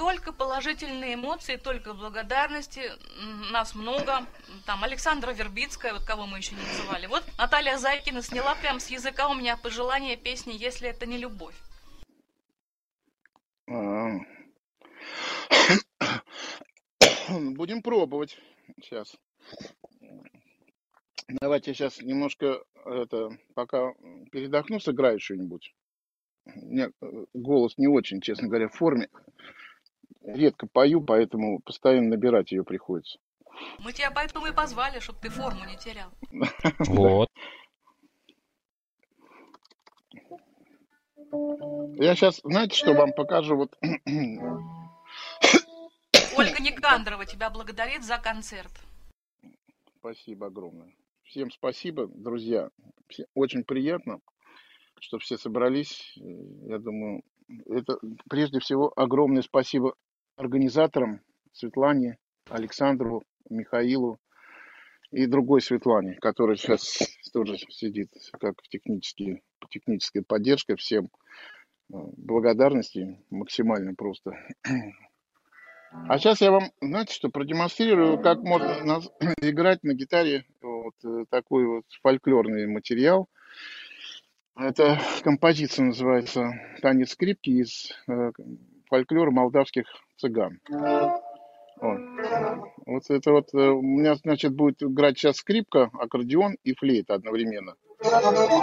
только положительные эмоции, только благодарности. Нас много. Там Александра Вербицкая, вот кого мы еще не называли. Вот Наталья Зайкина сняла прям с языка у меня пожелание песни «Если это не любовь». А, Будем пробовать сейчас. Давайте сейчас немножко пока передохну, сыграю что-нибудь. У меня голос не очень, честно говоря, в форме. Редко пою, поэтому постоянно набирать ее приходится. Мы тебя поэтому и позвали, чтобы ты форму не терял. Да. Вот. Я сейчас, знаете, что вам покажу? Вот Ольга Никандрова тебя благодарит за концерт. спасибо огромное. Всем спасибо, друзья. Очень приятно, что все собрались. Я думаю, это прежде всего огромное спасибо организаторам Светлане, Александру, Михаилу и другой Светлане, которая сейчас тоже сидит как техническая поддержка. Всем благодарности максимально просто. А сейчас я вам, знаете, что продемонстрирую, как можно играть на гитаре вот такой вот фольклорный материал. Эта композиция называется «Танец скрипки» из фольклора молдавских цыган. Вот это вот у меня, значит, будет играть сейчас скрипка, аккордеон и флейта одновременно.